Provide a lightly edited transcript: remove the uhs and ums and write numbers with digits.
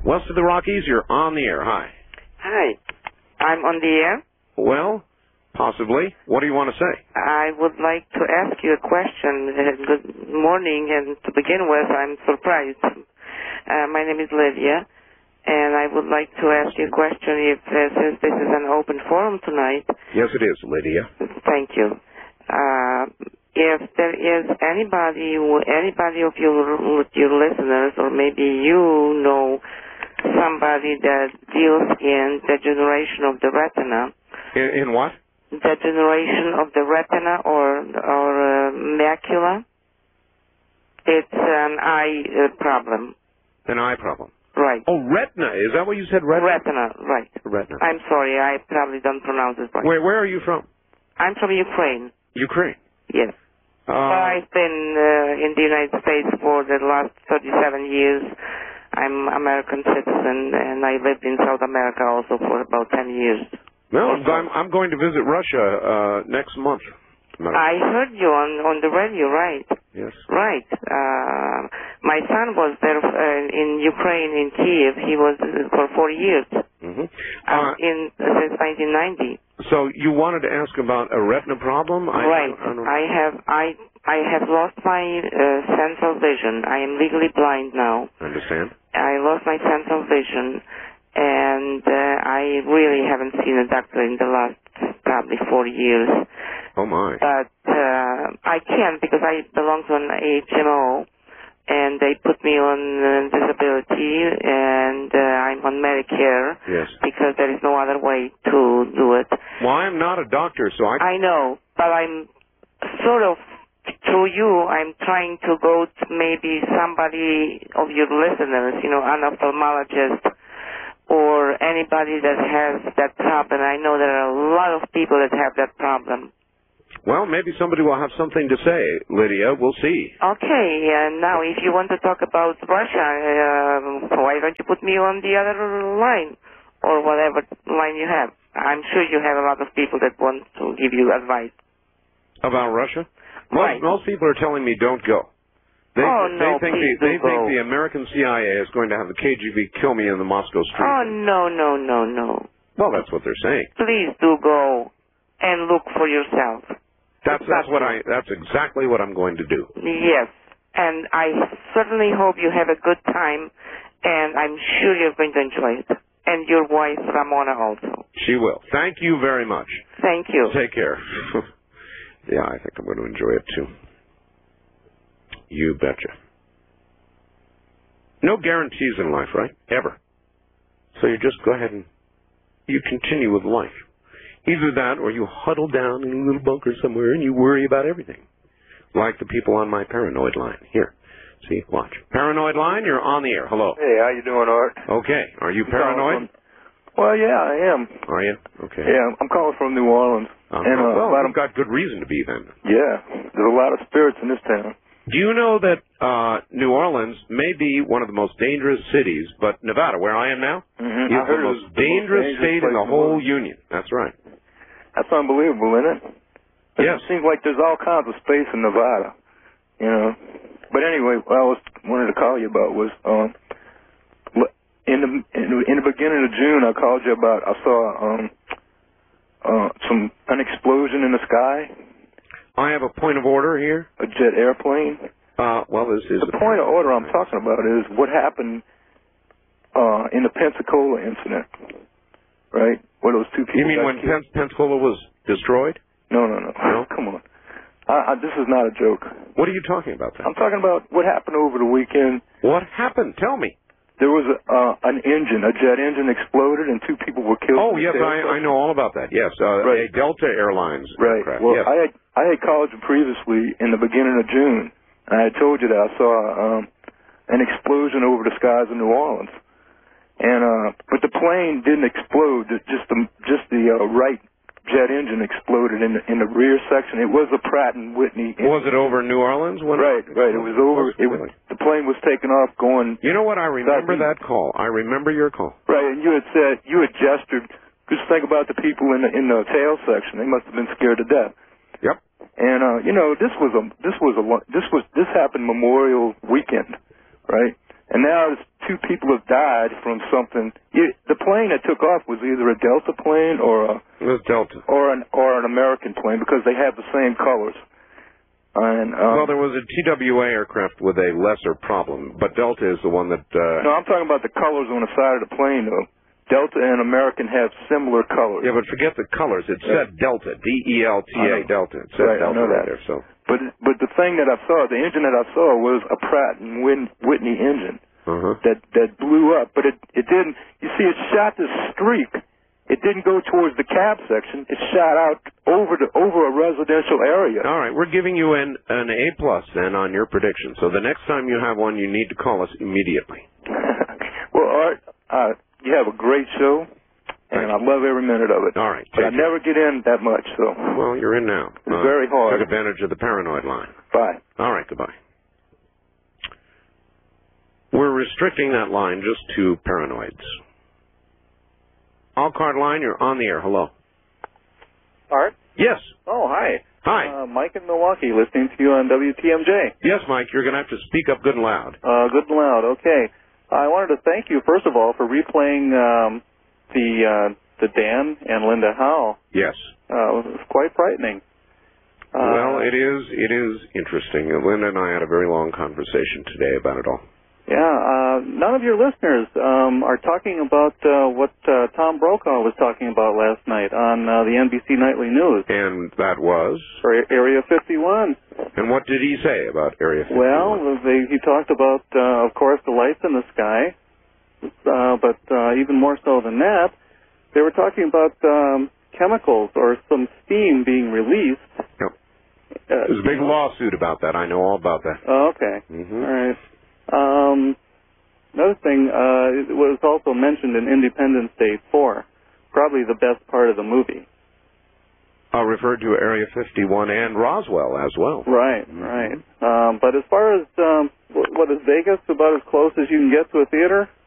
West of the Rockies, you're on the air. Hi. Hi. I'm on the air? Well, possibly. What do you want to say? I would like to ask you a question. Good morning, and to begin with, I'm surprised. My name is Lydia, and I would like to ask you a question since this is an open forum tonight. Yes, it is, Lydia. Thank you. If there is anybody of your listeners, or maybe you know somebody that deals in degeneration of the retina. In what? Degeneration of the retina or macula. It's an eye problem. An eye problem. Right. Oh, retina. Is that what you said, retina? Retina, right. Retina. I'm sorry, I probably don't pronounce it right. Where are you from? I'm from Ukraine. Ukraine? Yes. I've been in the United States for the last 37 years. I'm American citizen, and I lived in South America also for about 10 years. No, I'm going to visit Russia next month. I heard you on the radio, right? Yes. Right. My son was there in Ukraine, in Kiev. He was for 4 years. Mm-hmm. Since 1990. So you wanted to ask about a retina problem? Right. I have lost my sense of vision. I am legally blind now. I understand. I lost my sense of vision, and I really haven't seen a doctor in the last probably 4 years. Oh, my. But I can't because I belong to an HMO, and they put me on disability, and I'm on Medicare. Yes. Because there is no other way to do it. Well, I'm not a doctor, so I know, but I'm sort of, through you, I'm trying to go to maybe somebody of your listeners, an ophthalmologist or anybody that has that problem. I know there are a lot of people that have that problem. Well, maybe somebody will have something to say, Lydia. We'll see. Okay, and now if you want to talk about Russia, why don't you put me on the other line or whatever line you have? I'm sure you have a lot of people that want to give you advice. About Russia? Right. Most people are telling me don't go. They think the American CIA is going to have the KGB kill me in the Moscow street. Oh, no. Well, that's what they're saying. Please do go and look for yourself. That's exactly what I'm going to do. Yes, and I certainly hope you have a good time, and I'm sure you're going to enjoy it. And your wife, Ramona, also. She will. Thank you very much. Thank you. Take care. Yeah, I think I'm going to enjoy it, too. You betcha. No guarantees in life, right? Ever. So you just go ahead and you continue with life. Either that or you huddle down in a little bunker somewhere and you worry about everything. Like the people on my paranoid line. Here. See, watch. Paranoid line, you're on the air. Hello. Hey, how you doing, Art? Okay. Are you paranoid? Well, yeah, I am. Are you? Okay. Yeah, I'm calling from New Orleans. Well, you've got good reason to be then. Yeah, there's a lot of spirits in this town. Do you know that New Orleans may be one of the most dangerous cities, but Nevada, where I am now, is the most dangerous state in the whole Union. That's right. That's unbelievable, isn't it? Yes. It seems like there's all kinds of space in Nevada, But anyway, what I wanted to call you about was in the beginning of June, I called you about I saw an explosion in the sky. I have a point of order here. A jet airplane. Well, this is the point of order I'm talking about is what happened in the Pensacola incident, right? Where those two people. You mean when Pensacola was destroyed? No. Come on. This is not a joke. What are you talking about then? I'm talking about what happened over the weekend. What happened? Tell me. There was a jet engine exploded, and two people were killed. Oh, yes, I know all about that. Yes, right. A Delta Airlines aircraft. Well, yes. I had called you previously in the beginning of June, and I had told you that I saw an explosion over the skies of New Orleans, and but the plane didn't explode. Just the right jet engine exploded in the rear section. It was a Pratt and Whitney. Was it over New Orleans? Right. It was over. The plane was taking off going. You know what? I remember that call. I remember your call. Right, and you had said, you had gestured. Just think about the people in the tail section. They must have been scared to death. Yep. And this happened Memorial weekend, right? And now there's 2 people have died from something. The plane that took off was either a Delta plane or it was Delta. or an American plane because they have the same colors. And, well, there was a TWA aircraft with a lesser problem, but Delta is the one that... No, I'm talking about the colors on the side of the plane, though. Delta and American have similar colors. Yeah, but forget the colors. It said Delta, D-E-L-T-A, Delta. It said Delta I know that. right there. So. But the thing that I saw, the engine that I saw was a Pratt and Whitney engine that blew up. But it didn't. You see, it shot this streak. It didn't go towards the cab section. It shot out over a residential area. All right, we're giving you an A+ then on your prediction. So the next time you have one, you need to call us immediately. Well, Art, you have a great show, and I love every minute of it. All right. But I never get in that much, so. Well, you're in now. It's very hard. Took advantage of the paranoid line. Bye. All right, goodbye. We're restricting that line just to paranoids. All-card line, you're on the air. Hello. Art? Yes. Oh, hi. Hi. Mike in Milwaukee, listening to you on WTMJ. Yes, Mike, you're going to have to speak up good and loud. Good and loud, okay. I wanted to thank you, first of all, for replaying the Dan and Linda Howe. Yes. It was quite frightening. Well, it is interesting. Linda and I had a very long conversation today about it all. Yeah, none of your listeners are talking about what Tom Brokaw was talking about last night on the NBC Nightly News. And that was? Area 51. And what did he say about Area 51? Well, he talked about, of course, the lights in the sky, but even more so than that, they were talking about chemicals or some steam being released. Yep. There's a big lawsuit about that. I know all about that. Oh, okay. All right. Another thing, it was also mentioned in Independence Day 4, probably the best part of the movie. Referred to Area 51 and Roswell as well. Right, right. But as far as, what is Vegas, about as close as you can get to a theater?